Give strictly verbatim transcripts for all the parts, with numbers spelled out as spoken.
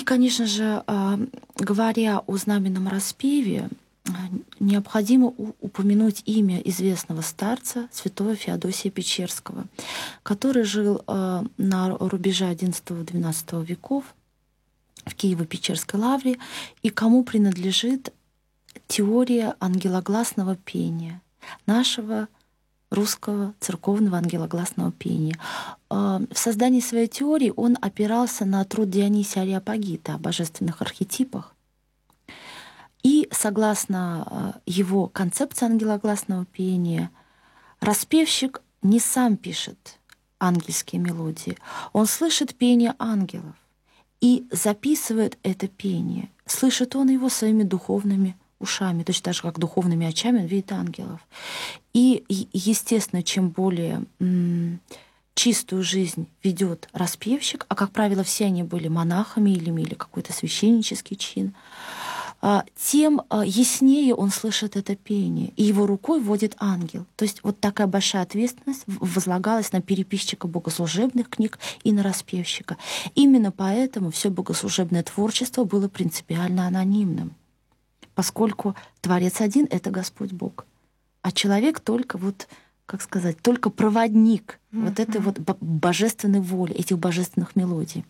конечно же, говоря о знаменном распеве, необходимо упомянуть имя известного старца, святого Феодосия Печерского, который жил на рубеже одиннадцатого-двенадцатого веков в Киево-Печерской лавре, и кому принадлежит теория ангелогласного пения, нашего русского церковного ангелогласного пения. В создании своей теории он опирался на труд Дионисия Ареопагита о божественных архетипах. И согласно его концепции ангелогласного пения, распевщик не сам пишет ангельские мелодии, он слышит пение ангелов и записывает это пение. Слышит он его своими духовными ушами, точно так же, как духовными очами он видит ангелов. И, естественно, чем более м- чистую жизнь ведет распевщик, а, как правило, все они были монахами или имели какой-то священнический чин, тем яснее он слышит это пение, и его рукой водит ангел. То есть вот такая большая ответственность возлагалась на переписчика богослужебных книг и на распевщика. Именно поэтому все богослужебное творчество было принципиально анонимным, поскольку Творец один — это Господь Бог, а человек только вот, как сказать, только проводник mm-hmm. вот этой вот божественной воли, этих божественных мелодий.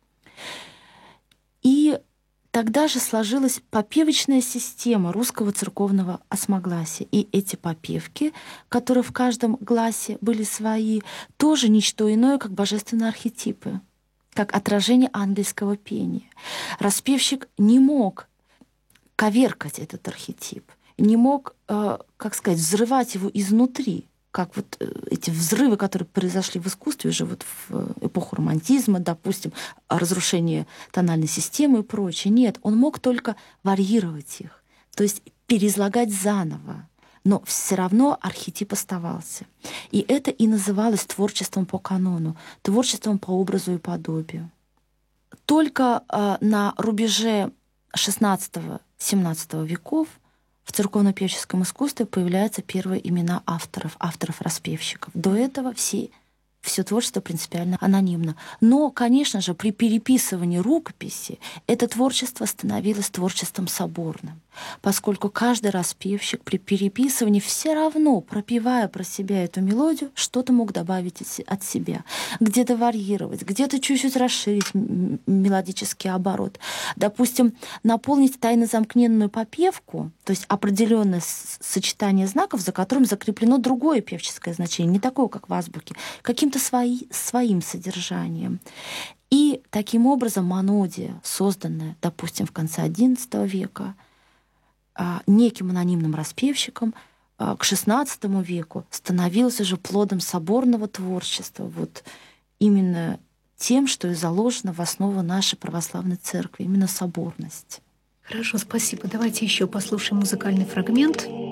И тогда же сложилась попевочная система русского церковного осмогласия. И эти попевки, которые в каждом гласе были свои, тоже ничто иное, как божественные архетипы, как отражение ангельского пения. Распевщик не мог коверкать этот архетип, не мог, как сказать, взрывать его изнутри, как вот эти взрывы, которые произошли в искусстве уже вот в эпоху романтизма, допустим, разрушение тональной системы и прочее. Нет, он мог только варьировать их, то есть переизлагать заново, но все равно архетип оставался. И это и называлось творчеством по канону, творчеством по образу и подобию. Только э, на рубеже шестнадцатого-семнадцатого веков в церковно-певческом искусстве появляются первые имена авторов, авторов-распевщиков. До этого все, все творчество принципиально анонимно. Но, конечно же, при переписывании рукописи это творчество становилось творчеством соборным, поскольку каждый распевщик при переписывании все равно, пропевая про себя эту мелодию, что-то мог добавить от себя, где-то варьировать, где-то чуть-чуть расширить мелодический оборот. Допустим, наполнить тайно-замкненную попевку, то есть определенное сочетание знаков, за которым закреплено другое певческое значение, не такое, как в азбуке, каким-то свои, своим содержанием. И таким образом монодия, созданная, допустим, в конце одиннадцатого века, неким анонимным распевщиком, к шестнадцатому веку становилась уже плодом соборного творчества, вот именно тем, что и заложено в основу нашей православной церкви, именно соборность. Хорошо, спасибо. Давайте еще послушаем музыкальный фрагмент.